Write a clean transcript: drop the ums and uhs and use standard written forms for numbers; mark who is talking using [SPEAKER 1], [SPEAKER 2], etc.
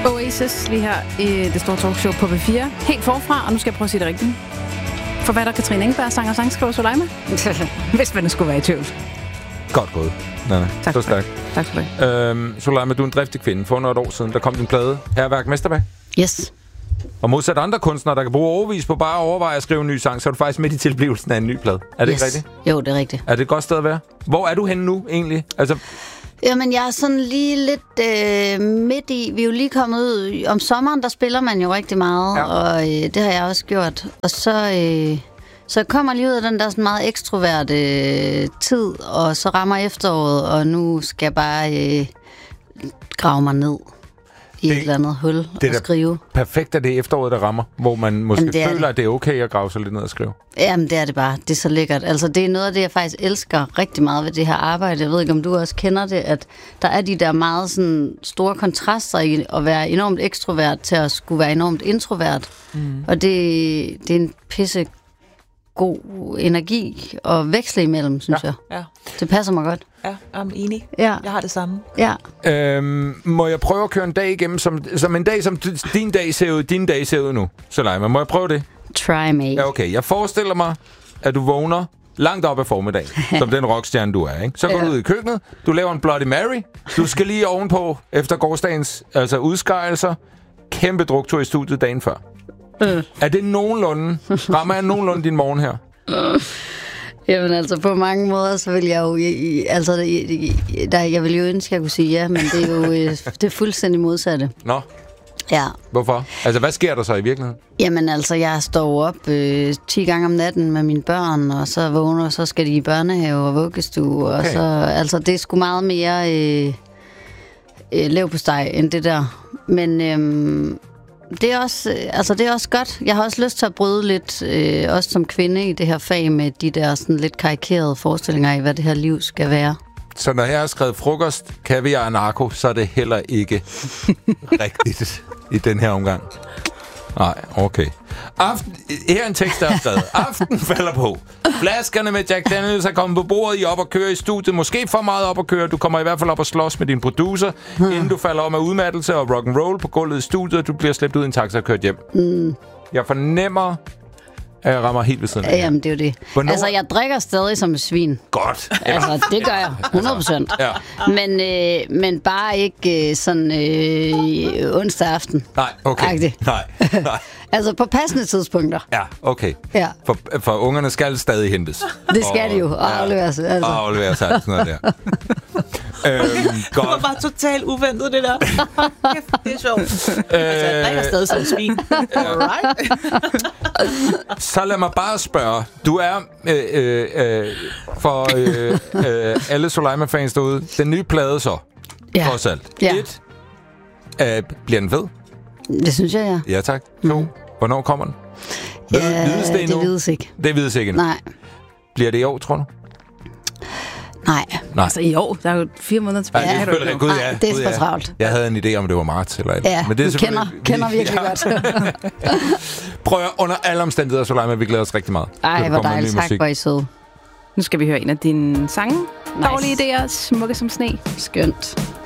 [SPEAKER 1] Oasis lige her i det store talkshow på B4. Helt forfra, og nu skal jeg prøve at sige det rigtigt. Forfatter Katrine Engberg, sang og sangskriver Soleima. Hvis man skulle være i tvivl.
[SPEAKER 2] Godt gået. Nej.
[SPEAKER 1] Tak
[SPEAKER 2] så stærkt.
[SPEAKER 1] Tak for det.
[SPEAKER 2] Soleima, du er en driftig kvinde. For noget år siden, der kom din plade Hærværk Mesterværk.
[SPEAKER 1] Yes.
[SPEAKER 2] Og modsat andre kunstnere, der kan bruge overvis på bare at overveje at skrive en ny sang, så er du faktisk midt i tilblivelsen af en ny plade. Er det ikke rigtigt?
[SPEAKER 3] Jo, det er rigtigt.
[SPEAKER 2] Er det et godt sted at være? Hvor er du henne nu, egentlig? Altså...
[SPEAKER 3] Jamen, jeg er sådan lige lidt midt i. Vi er jo lige kommet ud. Om sommeren, der spiller man jo rigtig meget, ja. Og det har jeg også gjort. Og så jeg kommer lige ud af den der sådan meget ekstroverte tid, og så rammer efteråret, og nu skal jeg bare grave mig ned i et eller andet hul og skrive.
[SPEAKER 2] Perfekt, at det er efteråret, der rammer, hvor man måske føler, at det er okay at grave sig lidt ned og skrive.
[SPEAKER 3] Jamen, det er det bare. Det er så lækkert. Altså, det er noget af det, jeg faktisk elsker rigtig meget ved det her arbejde. Jeg ved ikke, om du også kender det, at der er de der meget sådan store kontraster i at være enormt ekstrovert til at skulle være enormt introvert. Mm. Og det er en pisse god energi at veksle imellem, synes jeg. Ja. Det passer mig godt.
[SPEAKER 4] Ja, jeg er enig.
[SPEAKER 3] Ja.
[SPEAKER 4] Jeg har det samme.
[SPEAKER 3] Ja.
[SPEAKER 2] Må jeg prøve at køre en dag igennem, som en dag, som din dag ser ud nu, Soleima? Må jeg prøve det?
[SPEAKER 3] Try me.
[SPEAKER 2] Ja, okay. Jeg forestiller mig, at du vågner langt op ad formiddagen, som den rockstjerne, du er, ikke? Så går du ud i køkkenet, du laver en Bloody Mary, du skal lige ovenpå efter gårsdagens udskejelser, kæmpe druktur i studiet dagen før. Er det nogenlunde? Rammer jeg nogenlunde din morgen her?
[SPEAKER 3] Jamen altså, på mange måder, så vil jeg jo... jeg vil jo ønske, at jeg kunne sige ja, men det er jo det er fuldstændig modsatte.
[SPEAKER 2] Nå?
[SPEAKER 3] Ja.
[SPEAKER 2] Hvorfor? Altså, hvad sker der så i virkeligheden?
[SPEAKER 3] Jamen altså, jeg står op 10 gange om natten med mine børn, og så vågner, og så skal de i børnehave og vuggestue, og så... Altså, det er sgu meget mere leverpostej end det der. Men... Det er også godt. Jeg har også lyst til at bryde lidt, også som kvinde i det her fag, med de der sådan lidt karikerede forestillinger af, hvad det her liv skal være.
[SPEAKER 2] Så når jeg har skrevet frokost, kaviar og narko, så er det heller ikke rigtigt i den her omgang. Nej, okay. Her er en tekst, der er skrevet. Aften falder på. Flaskerne med Jack Daniels er kommet på bordet. I op og køre i studiet. Måske for meget op og køre. Du kommer i hvert fald op og slås med din producer, inden du falder om af udmattelse og rock and roll på gulvet i studiet, og du bliver slæbt ud i en taxa og kørt hjem. Jeg fornemmer, at jeg rammer helt ved siden af.
[SPEAKER 3] Jamen, det er jo det.
[SPEAKER 2] Hvornår...
[SPEAKER 3] Altså, jeg drikker stadig som et svin.
[SPEAKER 2] Godt.
[SPEAKER 3] Altså, det gør jeg. 100%. Ja. Men bare ikke sådan onsdag aften.
[SPEAKER 2] Nej, okay. Nej.
[SPEAKER 3] Altså, på passende tidspunkter.
[SPEAKER 2] Ja, okay.
[SPEAKER 3] Ja.
[SPEAKER 2] For ungerne skal stadig hentes.
[SPEAKER 3] Det skal de jo. Og afleveres. Altså.
[SPEAKER 2] Og afleveres alt sådan noget der.
[SPEAKER 4] Det var bare totalt uventet, det der. Det er sjovt. Altså, jeg drikker stadig som svin. Alright.
[SPEAKER 2] Så lad mig bare spørge. Du er for alle Soleima-fans derude, den nye plade så, trods alt.
[SPEAKER 3] Ja.
[SPEAKER 2] 1. Bliver den fed?
[SPEAKER 3] Det synes jeg, ja.
[SPEAKER 2] Ja, tak. 2. Hvornår kommer den? Vides det endnu?
[SPEAKER 3] Det vides ikke.
[SPEAKER 2] Det vides ikke endnu?
[SPEAKER 3] Nej.
[SPEAKER 2] Bliver det i år, tror du?
[SPEAKER 3] Nej.
[SPEAKER 1] Altså i år, der er jo 4 måneder tilbage.
[SPEAKER 2] Ja, det er
[SPEAKER 3] Gud, det er for travlt.
[SPEAKER 2] Jeg havde en idé om, det var marts eller et.
[SPEAKER 3] Ja,
[SPEAKER 2] men det
[SPEAKER 3] er kender virkelig godt.
[SPEAKER 2] Prøv at under alle omstændigheder, Soleima, vi glæder os rigtig meget.
[SPEAKER 3] Ej, hvor dejligt. Tak, hvor I søde.
[SPEAKER 1] Nu skal vi høre en af dine sange. Nice. Dårlige idéer, smukke som sne.
[SPEAKER 3] Skønt.